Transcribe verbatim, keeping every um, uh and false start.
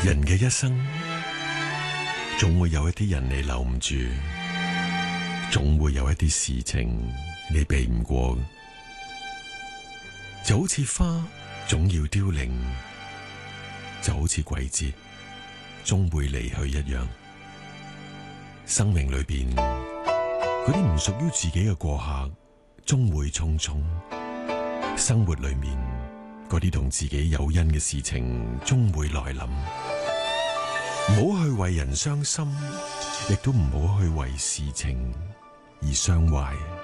人嘅一生，總會有一啲人你留唔住，總會有一啲事情你避唔過，就好似花總要凋零，就好似季節終會離去一樣。生命裏邊嗰啲唔屬於自己嘅過客，終會匆匆；生活裏面嗰啲同自己有因嘅事情，終會來臨。唔好去為人傷心，亦都唔好去為事情而傷懷。